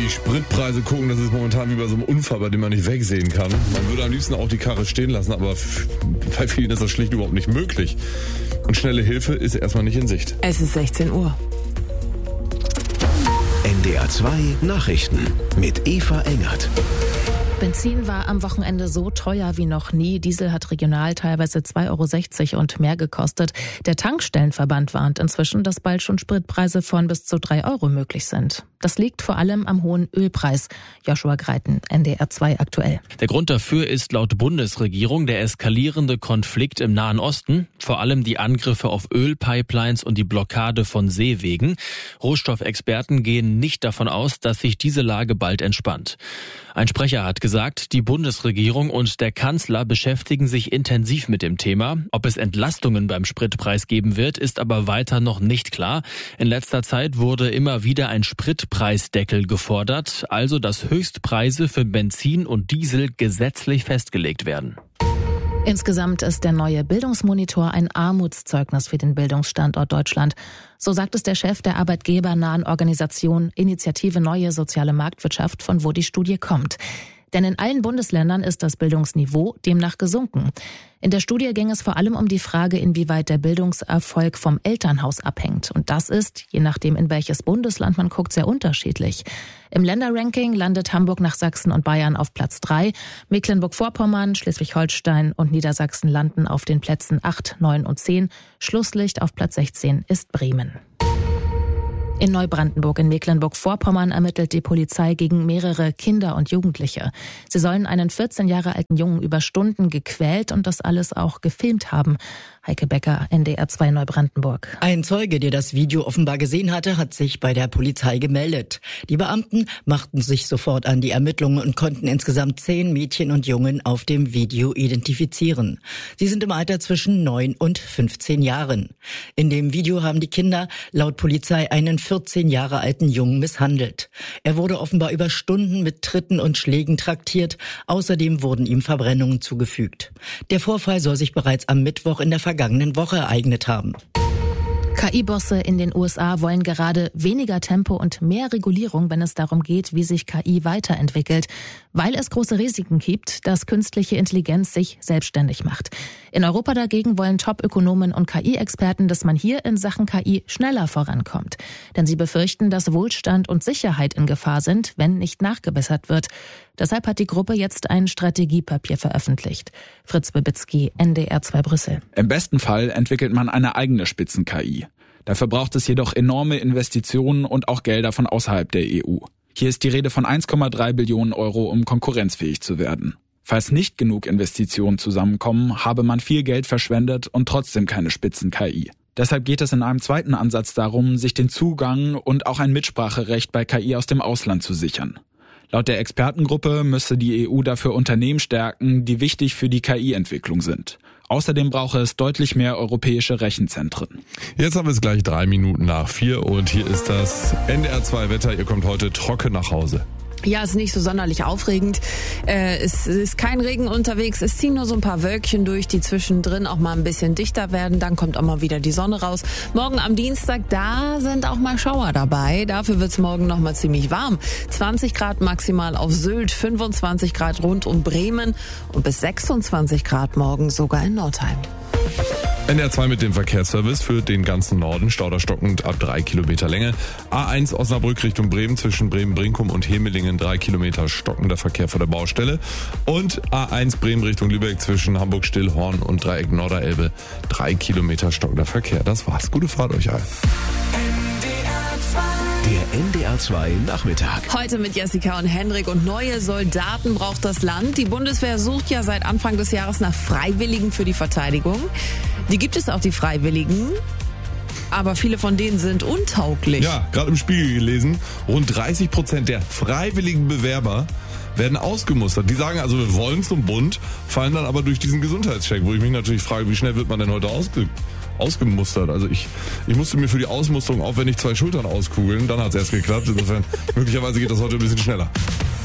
die Spritpreise gucken, das ist momentan wie bei so einem Unfall, bei dem man nicht wegsehen kann. Man würde am liebsten auch die Karre stehen lassen, aber bei vielen ist das schlicht überhaupt nicht möglich. Und schnelle Hilfe ist erstmal nicht in Sicht. Es ist 16 Uhr. NDR 2 Nachrichten mit Eva Engert. Benzin war am Wochenende so teuer wie noch nie. Diesel hat regional teilweise 2,60 € und mehr gekostet. Der Tankstellenverband warnt inzwischen, dass bald schon Spritpreise von bis zu 3 € möglich sind. Das liegt vor allem am hohen Ölpreis. Joshua Greiten, NDR 2 aktuell. Der Grund dafür ist laut Bundesregierung der eskalierende Konflikt im Nahen Osten, vor allem die Angriffe auf Ölpipelines und die Blockade von Seewegen. Rohstoffexperten gehen nicht davon aus, dass sich diese Lage bald entspannt. Ein Sprecher hat gesagt, die Bundesregierung und der Kanzler beschäftigen sich intensiv mit dem Thema. Ob es Entlastungen beim Spritpreis geben wird, ist aber weiter noch nicht klar. In letzter Zeit wurde immer wieder ein Spritpreisdeckel gefordert, also dass Höchstpreise für Benzin und Diesel gesetzlich festgelegt werden. Insgesamt ist der neue Bildungsmonitor ein Armutszeugnis für den Bildungsstandort Deutschland. So sagt es der Chef der arbeitgebernahen Organisation Initiative Neue Soziale Marktwirtschaft, von wo die Studie kommt. Denn in allen Bundesländern ist das Bildungsniveau demnach gesunken. In der Studie ging es vor allem um die Frage, inwieweit der Bildungserfolg vom Elternhaus abhängt. Und das ist, je nachdem in welches Bundesland man guckt, sehr unterschiedlich. Im Länderranking landet Hamburg nach Sachsen und Bayern auf Platz 3. Mecklenburg-Vorpommern, Schleswig-Holstein und Niedersachsen landen auf den Plätzen 8, 9 und 10. Schlusslicht auf Platz 16 ist Bremen. In Neubrandenburg in Mecklenburg-Vorpommern ermittelt die Polizei gegen mehrere Kinder und Jugendliche. Sie sollen einen 14 Jahre alten Jungen über Stunden gequält und das alles auch gefilmt haben. Heike Becker, NDR 2 Neubrandenburg. Ein Zeuge, der das Video offenbar gesehen hatte, hat sich bei der Polizei gemeldet. Die Beamten machten sich sofort an die Ermittlungen und konnten insgesamt 10 Mädchen und Jungen auf dem Video identifizieren. Sie sind im Alter zwischen 9 und 15 Jahren. In dem Video haben die Kinder laut Polizei einen 14 Jahre alten Jungen misshandelt. Er wurde offenbar über Stunden mit Tritten und Schlägen traktiert. Außerdem wurden ihm Verbrennungen zugefügt. Der Vorfall soll sich bereits am Mittwoch in der vergangenen Woche ereignet haben. KI-Bosse in den USA wollen gerade weniger Tempo und mehr Regulierung, wenn es darum geht, wie sich KI weiterentwickelt, weil es große Risiken gibt, dass künstliche Intelligenz sich selbstständig macht. In Europa dagegen wollen Top-Ökonomen und KI-Experten, dass man hier in Sachen KI schneller vorankommt. Denn sie befürchten, dass Wohlstand und Sicherheit in Gefahr sind, wenn nicht nachgebessert wird. Deshalb hat die Gruppe jetzt ein Strategiepapier veröffentlicht. Fritz Bibitzky, NDR 2 Brüssel. Im besten Fall entwickelt man eine eigene Spitzen-KI. Dafür braucht es jedoch enorme Investitionen und auch Gelder von außerhalb der EU. Hier ist die Rede von 1,3 Billionen Euro, um konkurrenzfähig zu werden. Falls nicht genug Investitionen zusammenkommen, habe man viel Geld verschwendet und trotzdem keine Spitzen-KI. Deshalb geht es in einem zweiten Ansatz darum, sich den Zugang und auch ein Mitspracherecht bei KI aus dem Ausland zu sichern. Laut der Expertengruppe müsse die EU dafür Unternehmen stärken, die wichtig für die KI-Entwicklung sind. Außerdem brauche es deutlich mehr europäische Rechenzentren. Jetzt haben wir es gleich 3:03 und hier ist das NDR 2 Wetter. Ihr kommt heute trocken nach Hause. Ja, ist nicht so sonderlich aufregend. Es ist kein Regen unterwegs. Es ziehen nur so ein paar Wölkchen durch, die zwischendrin auch mal ein bisschen dichter werden. Dann kommt auch mal wieder die Sonne raus. Morgen am Dienstag, da sind auch mal Schauer dabei. Dafür wird's morgen noch mal ziemlich warm. 20 Grad maximal auf Sylt, 25 Grad rund um Bremen und bis 26 Grad morgen sogar in Nordheim. NDR 2 mit dem Verkehrsservice für den ganzen Norden. Stauder stockend ab 3 Kilometer Länge. A1 Osnabrück Richtung Bremen zwischen Bremen-Brinkum und Hemelingen 3 Kilometer stockender Verkehr vor der Baustelle. Und A1 Bremen Richtung Lübeck zwischen Hamburg-Stillhorn und Dreieck Norderelbe 3 Kilometer stockender Verkehr. Das war's. Gute Fahrt euch allen. Der NDR 2 Nachmittag. Heute mit Jessica und Henrik und neue Soldaten braucht das Land. Die Bundeswehr sucht ja seit Anfang des Jahres nach Freiwilligen für die Verteidigung. Die gibt es auch, die Freiwilligen. Aber viele von denen sind untauglich. Ja, gerade im Spiegel gelesen, rund 30% der freiwilligen Bewerber werden ausgemustert. Die sagen also, wir wollen zum Bund, fallen dann aber durch diesen Gesundheitscheck, wo ich mich natürlich frage, wie schnell wird man denn heute ausgemustert? Also ich musste mir für die Ausmusterung aufwendig 2 Schultern auskugeln, dann hat es erst geklappt. Insofern, möglicherweise geht das heute ein bisschen schneller.